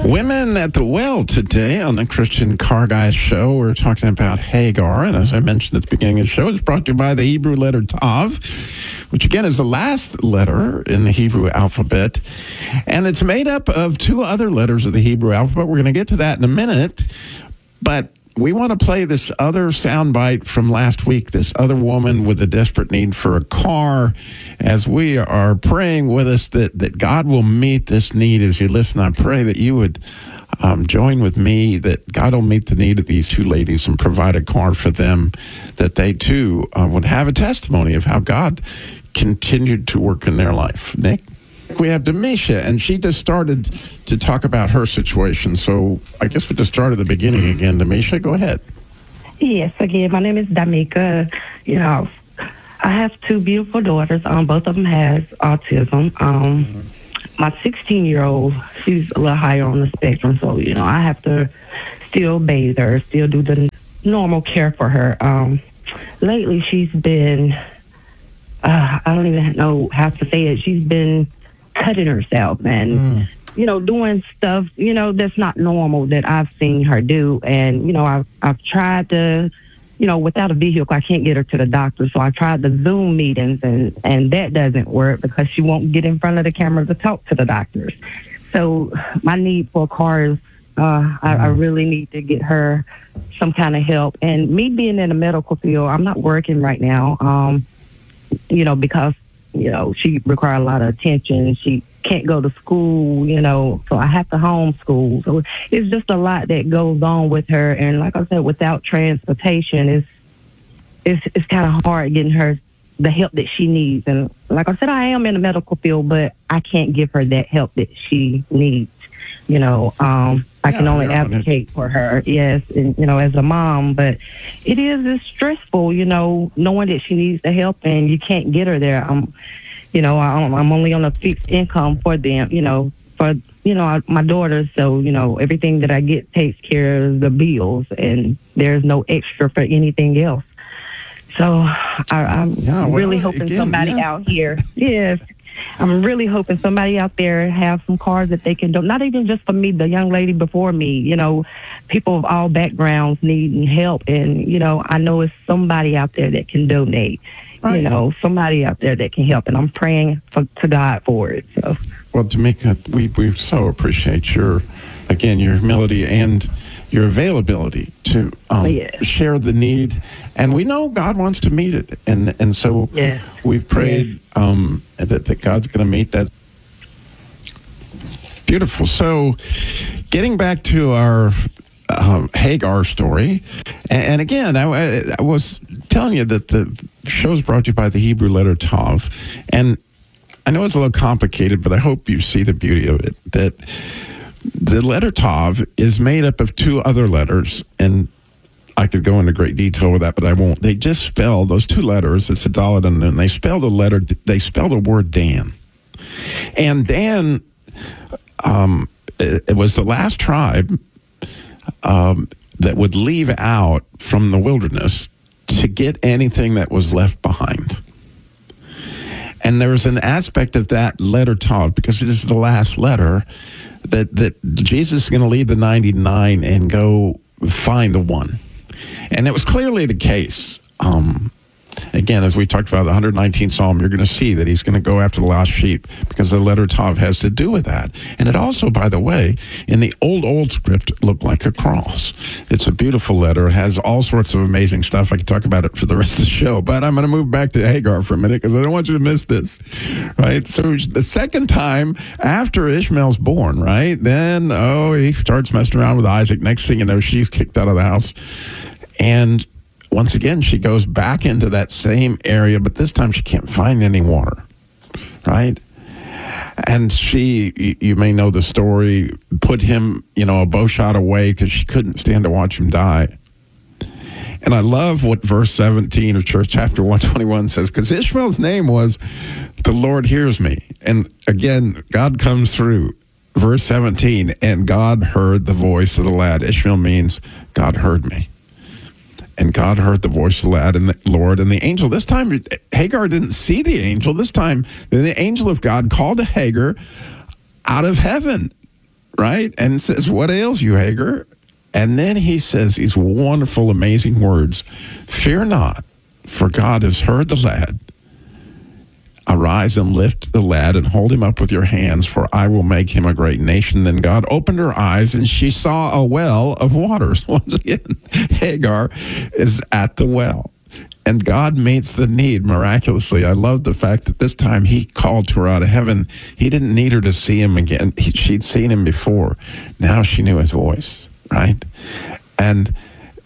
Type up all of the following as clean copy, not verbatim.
Women at the Well today on the Christian Car Guys show. We're talking about Hagar, and as I mentioned at the beginning of the show, it's brought to you by the Hebrew letter Tav, which again is the last letter in the Hebrew alphabet, and it's made up of two other letters of the Hebrew alphabet. We're going to get to that in a minute, but we want to play this other soundbite from last week, this other woman with a desperate need for a car, as we are praying with us that God will meet this need. As you listen, I pray that you would join with me, that God will meet the need of these two ladies and provide a car for them, that they too would have a testimony of how God continued to work in their life. Nick? We have Demisha, and she just started to talk about her situation. So I guess we just start at the beginning again. Demisha, go ahead. Yes, again, my name is Damika. You know, I have two beautiful daughters. Both of them has autism. My 16-year-old, she's a little higher on the spectrum, so, you know, I have to still bathe her, still do the normal care for her. Lately, she's been, I don't even know how to say it, she's been cutting herself and, you know, doing stuff, you know, that's not normal that I've seen her do. And, you know, I've tried to, you know, without a vehicle, I can't get her to the doctor. So I tried the Zoom meetings and that doesn't work because she won't get in front of the camera to talk to the doctors. So my need for a car is, I really need to get her some kind of help. And me being in the medical field, I'm not working right now, you know, because, you know, she requires a lot of attention. She can't go to school, you know, so I have to homeschool. So it's just a lot that goes on with her. And like I said, without transportation, it's kind of hard getting her the help that she needs. And like I said, I am in the medical field, but I can't give her that help that she needs. You know, I can only advocate for her, yes, and, you know, as a mom, but it's stressful, you know, knowing that she needs the help and you can't get her there. You know, I'm only on a fixed income for them, you know, my daughters, so, you know, everything that I get takes care of the bills and there's no extra for anything else. So I'm really hoping somebody out here, yes, I'm really hoping somebody out there have some cars that they can do. Not even just for me, the young lady before me, you know, people of all backgrounds needing help. And, you know, I know it's somebody out there that can donate, right. You know, somebody out there that can help. And I'm praying to God for it. So. Well, Tamika, we so appreciate your humility and your availability to share the need. And we know God wants to meet it. And so we've prayed that God's going to meet that. Beautiful. So getting back to our Hagar story. And again, I was telling you that the show's brought to you by the Hebrew letter Tav. And I know it's a little complicated, but I hope you see the beauty of it, that the letter Tav is made up of two other letters, and I could go into great detail with that, but I won't. They just spell those two letters. It's a Dalet and Nun. They spell the word Dan. And Dan, it was the last tribe that would leave out from the wilderness to get anything that was left behind. And there's an aspect of that letter Tav, because it is the last letter, that Jesus is going to leave the 99 and go find the one. And it was clearly the case. Again, as we talked about the 119th Psalm, you're going to see that he's going to go after the lost sheep because the letter Tav has to do with that. And it also, by the way, in the old script, looked like a cross. It's a beautiful letter. It has all sorts of amazing stuff. I could talk about it for the rest of the show, but I'm going to move back to Hagar for a minute because I don't want you to miss this, right? So the second time after Ishmael's born, right, then, he starts messing around with Isaac. Next thing you know, she's kicked out of the house. And once again, she goes back into that same area, but this time she can't find any water, right? And she, you may know the story, put him, a bow shot away because she couldn't stand to watch him die. And I love what verse 17 of chapter 121 says, because Ishmael's name was, the Lord hears me. And again, God comes through. Verse 17, and God heard the voice of the lad. Ishmael means God heard me. And God heard the voice of the lad and the Lord and the angel. This time, Hagar didn't see the angel. This time, the angel of God called to Hagar out of heaven. right? And says, what ails you, Hagar? And then he says these wonderful, amazing words. Fear not, for God has heard the lad. Arise and lift the lad and hold him up with your hands, for I will make him a great nation. Then God opened her eyes, and she saw a well of waters. Once again, Hagar is at the well. And God meets the need miraculously. I love the fact that this time he called to her out of heaven. He didn't need her to see him again. She'd seen him before. Now she knew his voice, right? And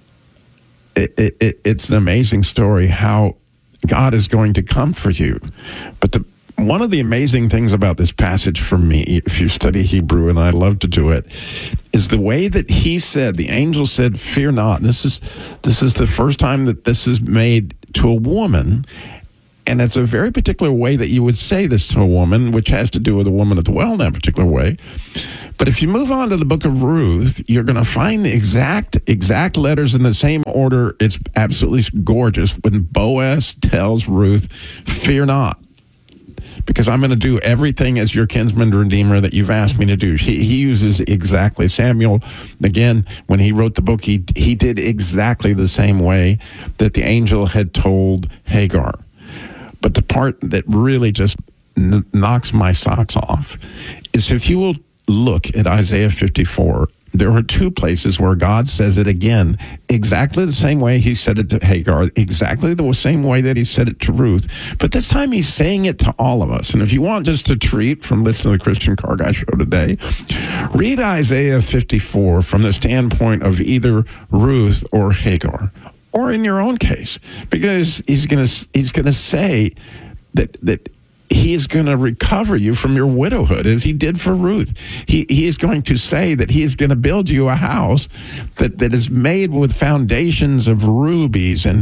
it's an amazing story how God is going to come for you. But one of the amazing things about this passage for me, if you study Hebrew, and I love to do it, is the way that he said, the angel said, fear not. This is the first time that this is made to a woman. And it's a very particular way that you would say this to a woman, which has to do with a woman at the well in that particular way. But if you move on to the book of Ruth, you're going to find the exact letters in the same order. It's absolutely gorgeous when Boaz tells Ruth, fear not, because I'm going to do everything as your kinsman redeemer that you've asked me to do. He uses exactly. Samuel, again, when he wrote the book, he did exactly the same way that the angel had told Hagar. But the part that really just knocks my socks off is if you will look at Isaiah 54, there are two places where God says it again, exactly the same way he said it to Hagar, exactly the same way that he said it to Ruth. But this time he's saying it to all of us. And if you want just a treat from listening to the Christian Car Guy Show today, read Isaiah 54 from the standpoint of either Ruth or Hagar, or in your own case, because he's going to say that he is going to recover you from your widowhood, as he did for Ruth. He is going to say that he is going to build you a house that is made with foundations of rubies and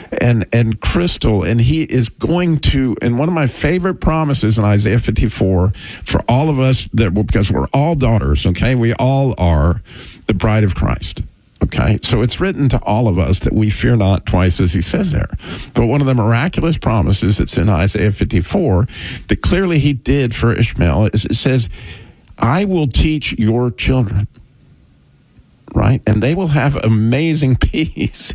crystal. And he is going to, and one of my favorite promises in Isaiah 54 for all of us, because we're all daughters, okay? We all are the bride of Christ. Okay, so it's written to all of us that we fear not twice, as he says there. But one of the miraculous promises that's in Isaiah 54 that clearly he did for Ishmael is it says, I will teach your children, right? And they will have amazing peace.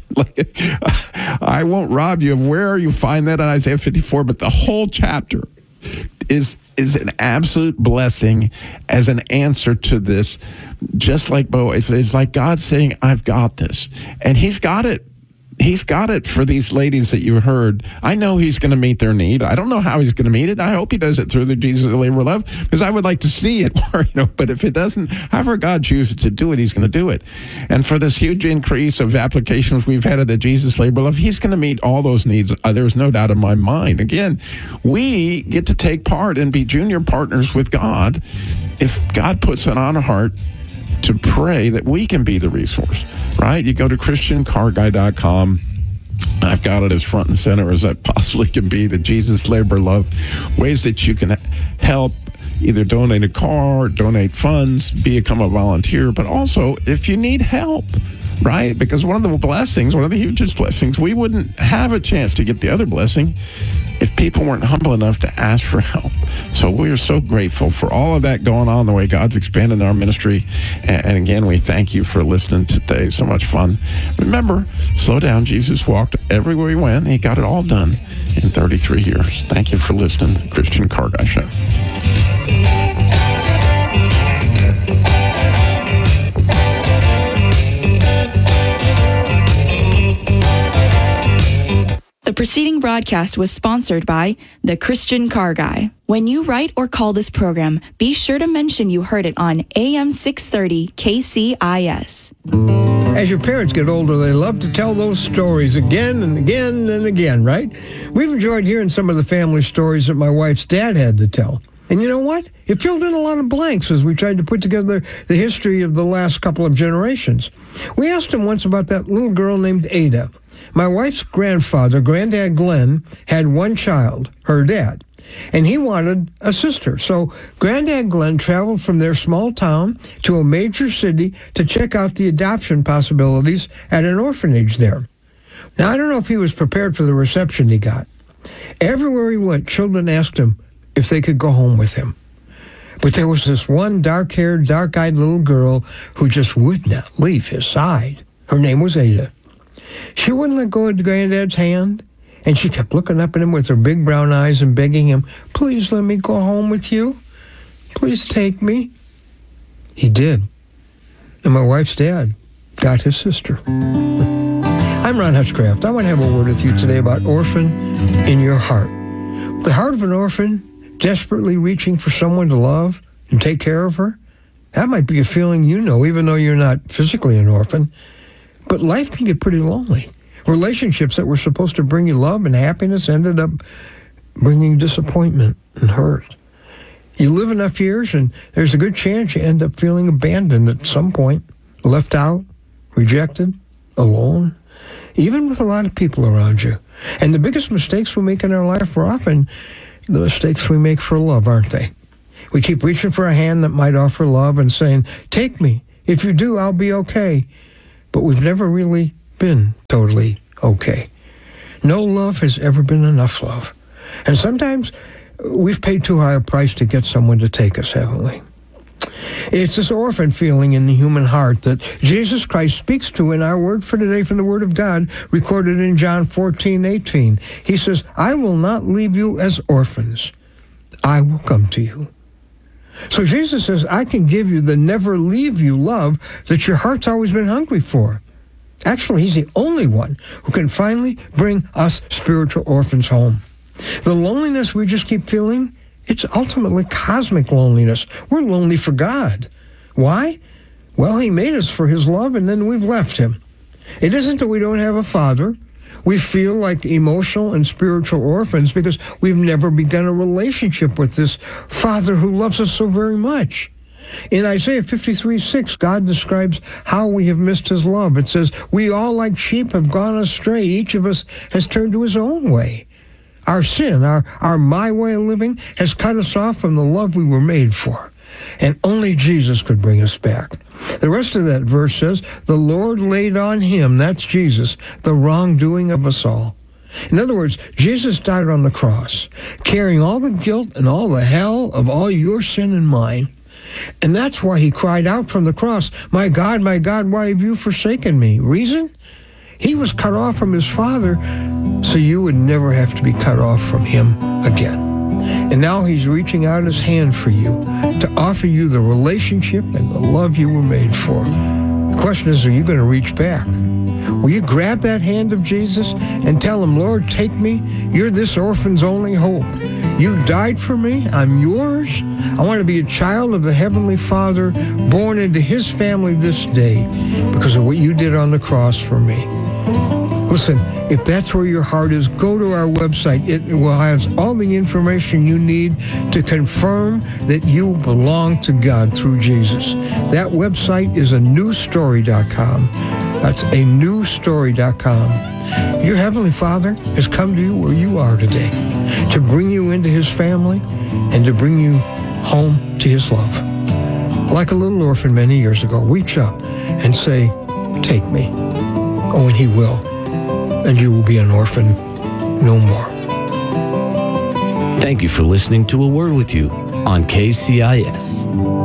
I won't rob you of where you find that in Isaiah 54, but the whole chapter is an absolute blessing as an answer to this. Just like Boaz, it's like God saying, I've got this. And he's got it. He's got it for these ladies that you heard. I know he's going to meet their need. I don't know how he's going to meet it. I hope he does it through the Jesus Labor of Love, because I would like to see it more, but if it doesn't, however God chooses to do it, he's going to do it. And for this huge increase of applications we've had at the Jesus Labor of Love, he's going to meet all those needs. There's no doubt in my mind. Again, we get to take part and be junior partners with God if God puts it on our heart to pray that we can be the resource, right? You go to ChristianCarGuy.com. I've got it as front and center as I possibly can be, the Jesus Labor Love, ways that you can help, either donate a car, donate funds, become a volunteer, but also if you need help, right? Because one of the hugest blessings, we wouldn't have a chance to get the other blessing if people weren't humble enough to ask for help. So we are so grateful for all of that going on, the way God's expanding our ministry. And again, we thank you for listening today. So much fun. Remember, slow down. Jesus walked everywhere he went. He got it all done in 33 years. Thank you for listening to the Christian Car Guy Show. The preceding broadcast was sponsored by The Christian Car Guy. When you write or call this program, be sure to mention you heard it on AM 630 KCIS. As your parents get older, they love to tell those stories again and again and again, right? We've enjoyed hearing some of the family stories that my wife's dad had to tell. And you know what? It filled in a lot of blanks as we tried to put together the history of the last couple of generations. We asked him once about that little girl named Ada. My wife's grandfather, Granddad Glenn, had one child, her dad, and he wanted a sister. So Granddad Glenn traveled from their small town to a major city to check out the adoption possibilities at an orphanage there. Now, I don't know if he was prepared for the reception he got. Everywhere he went, children asked him if they could go home with him. But there was this one dark-haired, dark-eyed little girl who just would not leave his side. Her name was Ada. She wouldn't let go of Granddad's hand, and she kept looking up at him with her big brown eyes and begging him, "Please let me go home with you. Please take me." He did. And my wife's dad got his sister. I'm Ron Hutchcraft. I want to have a word with you today about orphan in your heart. The heart of an orphan desperately reaching for someone to love and take care of her. That might be a feeling you know, even though you're not physically an orphan. But life can get pretty lonely. Relationships that were supposed to bring you love and happiness ended up bringing disappointment and hurt. You live enough years, and there's a good chance you end up feeling abandoned at some point, left out, rejected, alone, even with a lot of people around you. And the biggest mistakes we make in our life are often the mistakes we make for love, aren't they? We keep reaching for a hand that might offer love and saying, "Take me. If you do, I'll be okay." But we've never really been totally okay. No love has ever been enough love. And sometimes we've paid too high a price to get someone to take us, haven't we? It's this orphan feeling in the human heart that Jesus Christ speaks to in our word for today from the Word of God, recorded in John 14:18. He says, "I will not leave you as orphans. I will come to you." So Jesus says, I can give you the never leave you love that your heart's always been hungry for. Actually, he's the only one who can finally bring us spiritual orphans home. The loneliness we just keep feeling, it's ultimately cosmic loneliness. We're lonely for God. Why? Well, he made us for his love, and then we've left him. It isn't that we don't have a father. We feel like emotional and spiritual orphans because we've never begun a relationship with this Father who loves us so very much. In Isaiah 53:6, God describes how we have missed his love. It says, "We all like sheep have gone astray. Each of us has turned to his own way." Our sin, our my way of living, has cut us off from the love we were made for. And only Jesus could bring us back. The rest of that verse says, "The Lord laid on him," that's Jesus, "the wrongdoing of us all." In other words, Jesus died on the cross, carrying all the guilt and all the hell of all your sin and mine. And that's why he cried out from the cross, my God, why have you forsaken me?" Reason? He was cut off from his Father so you would never have to be cut off from him again. And now he's reaching out his hand for you to offer you the relationship and the love you were made for. The question is, are you going to reach back? Will you grab that hand of Jesus and tell him, "Lord, take me. You're this orphan's only hope. You died for me. I'm yours. I want to be a child of the Heavenly Father, born into his family this day because of what you did on the cross for me." Listen, if that's where your heart is, go to our website. It will have all the information you need to confirm that you belong to God through Jesus. That website is anewstory.com. That's anewstory.com. Your Heavenly Father has come to you where you are today to bring you into his family and to bring you home to his love. Like a little orphan many years ago, reach up and say, "Take me." Oh, and he will. And you will be an orphan no more. Thank you for listening to A Word With You on KCIS.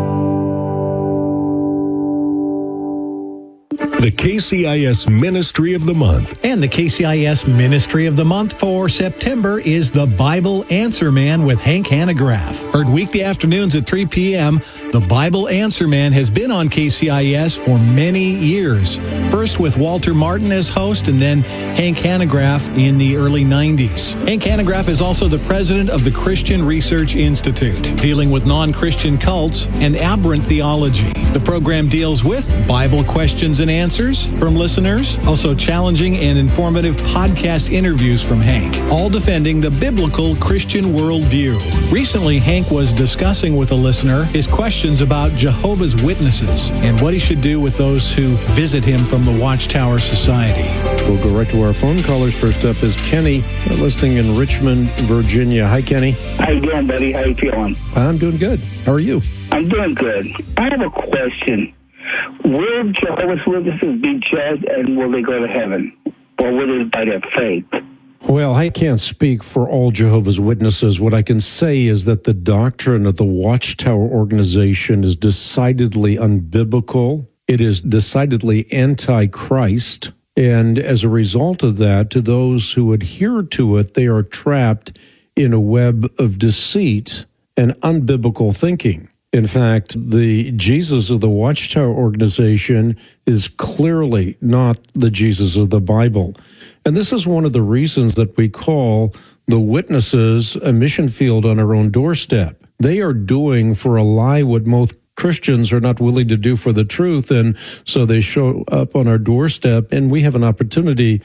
The KCIS Ministry of the Month. And the KCIS Ministry of the Month for September is The Bible Answer Man with Hank Hanegraaff. Heard weekday afternoons at 3 p.m., The Bible Answer Man has been on KCIS for many years. First with Walter Martin as host, and then Hank Hanegraaff in the early 90s. Hank Hanegraaff is also the president of the Christian Research Institute, dealing with non-Christian cults and aberrant theology. The program deals with Bible questions and answers from listeners, also challenging and informative podcast interviews from Hank, all defending the biblical Christian worldview. Recently, Hank was discussing with a listener his questions about Jehovah's Witnesses and what he should do with those who visit him from the Watchtower Society. We'll go right to our phone callers. First up is Kenny, listening in Richmond, Virginia. Hi, Kenny. How you doing, buddy? How you feeling? I'm doing good. How are you? I'm doing good. I have a question. Will Jehovah's Witnesses be judged, and will they go to heaven? Or will it by their faith? Well, I can't speak for all Jehovah's Witnesses. What I can say is that the doctrine of the Watchtower organization is decidedly unbiblical. It is decidedly anti-Christ. And as a result of that, to those who adhere to it, they are trapped in a web of deceit and unbiblical thinking. In fact, the Jesus of the Watchtower organization is clearly not the Jesus of the Bible. And this is one of the reasons that we call the witnesses a mission field on our own doorstep. They are doing for a lie what most Christians are not willing to do for the truth, and so they show up on our doorstep, and we have an opportunity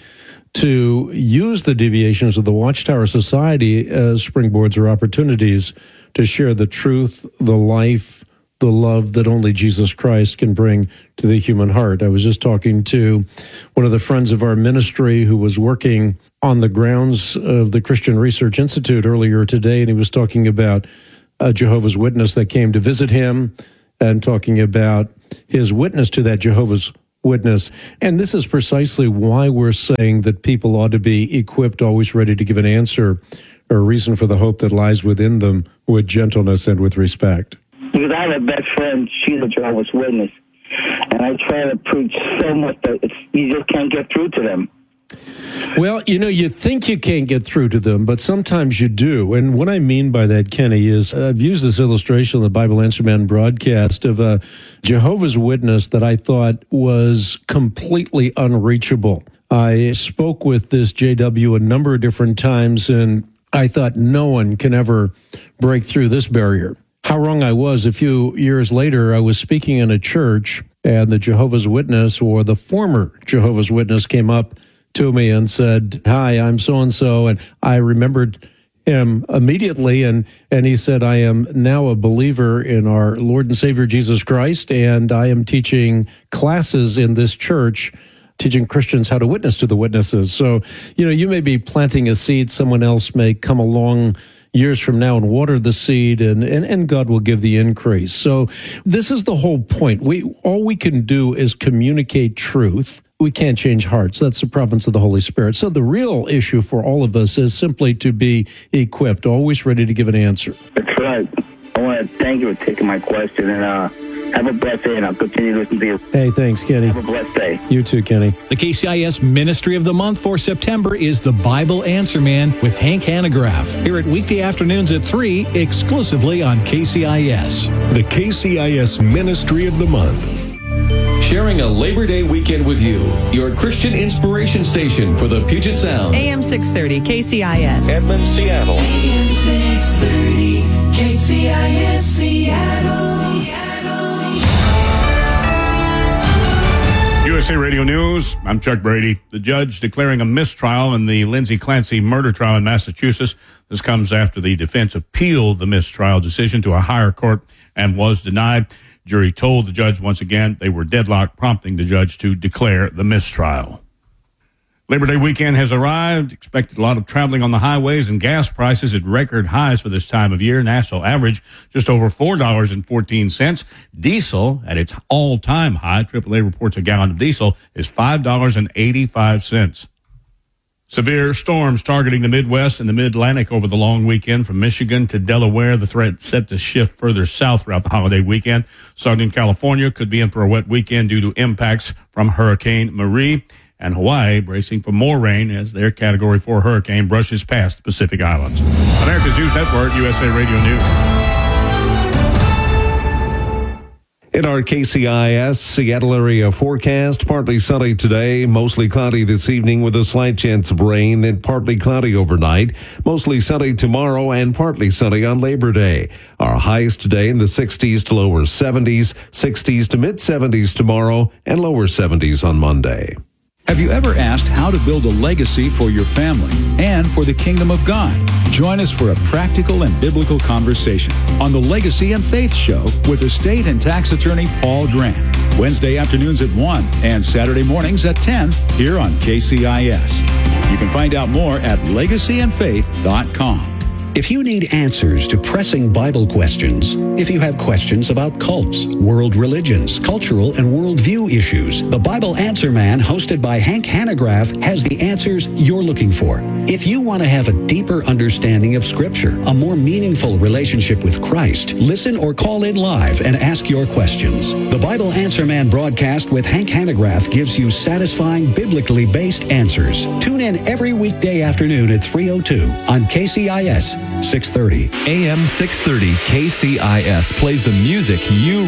to use the deviations of the Watchtower Society as springboards or opportunities to share the truth, the life, the love that only Jesus Christ can bring to the human heart. I was just talking to one of the friends of our ministry who was working on the grounds of the Christian Research Institute earlier today, and he was talking about a Jehovah's Witness that came to visit him and talking about his witness to that Jehovah's Witness. And this is precisely why we're saying that people ought to be equipped, always ready to give an answer or a reason for the hope that lies within them with gentleness and with respect. Because I have a best friend, she's a Jehovah's Witness, and I try to preach so much that you just can't get through to them. Well, you think you can't get through to them, but sometimes you do. And what I mean by that, Kenny, is I've used this illustration on the Bible Answer Man broadcast of a Jehovah's Witness that I thought was completely unreachable. I spoke with this JW a number of different times, and I thought no one can ever break through this barrier. How wrong I was. A few years later, I was speaking in a church, and the Jehovah's Witness, or the former Jehovah's Witness, came up to me and said, "Hi, I'm so-and-so," and I remembered him immediately, and he said, "I am now a believer in our Lord and Savior Jesus Christ, and I am teaching classes in this church, teaching Christians how to witness to the witnesses." So, you may be planting a seed, someone else may come along years from now and water the seed, and God will give the increase. So this is the whole point. All we can do is communicate truth. We can't change hearts. That's the province of the Holy Spirit. So the real issue for all of us is simply to be equipped, always ready to give an answer. That's right. I want to thank you for taking my question, and have a blessed day, and I'll continue to listen to you. Hey, thanks, Kenny. Have a blessed day. You too, Kenny. The KCIS Ministry of the Month for September is the Bible Answer Man with Hank Hanegraaff. Here at weekday afternoons at 3, exclusively on KCIS. The KCIS Ministry of the Month. Sharing a Labor Day weekend with you. Your Christian inspiration station for the Puget Sound. AM 630 KCIS. Edmond, Seattle. AM 630 KCIS, Seattle. USA Radio News, I'm Chuck Brady. The judge declaring a mistrial in the Lindsay Clancy murder trial in Massachusetts. This comes after the defense appealed the mistrial decision to a higher court and was denied. Jury told the judge once again they were deadlocked, prompting the judge to declare the mistrial. Labor Day weekend has arrived. Expected a lot of traveling on the highways, and gas prices at record highs for this time of year. National average just over $4.14. Diesel at its all-time high. AAA reports a gallon of diesel is $5.85. Severe storms targeting the Midwest and the Mid-Atlantic over the long weekend. From Michigan to Delaware, the threat set to shift further south throughout the holiday weekend. Southern California could be in for a wet weekend due to impacts from Hurricane Marie. And Hawaii bracing for more rain as their Category 4 hurricane brushes past the Pacific Islands. America's News Network, USA Radio News. In our KCIS Seattle area forecast, partly sunny today, mostly cloudy this evening with a slight chance of rain, then partly cloudy overnight, mostly sunny tomorrow and partly sunny on Labor Day. Our highs today in the 60s to lower 70s, 60s to mid 70s tomorrow, and lower 70s on Monday. Have you ever asked how to build a legacy for your family and for the kingdom of God? Join us for a practical and biblical conversation on the Legacy and Faith Show with estate and tax attorney Paul Grant. Wednesday afternoons at 1 and Saturday mornings at 10 here on KCIS. You can find out more at legacyandfaith.com. If you need answers to pressing Bible questions, if you have questions about cults, world religions, cultural and worldview issues, the Bible Answer Man, hosted by Hank Hanegraaff, has the answers you're looking for. If you want to have a deeper understanding of Scripture, a more meaningful relationship with Christ, listen or call in live and ask your questions. The Bible Answer Man broadcast with Hank Hanegraaff gives you satisfying, biblically based answers. Tune in every weekday afternoon at 3:02 on KCIS 630. AM 630 KCIS plays the music you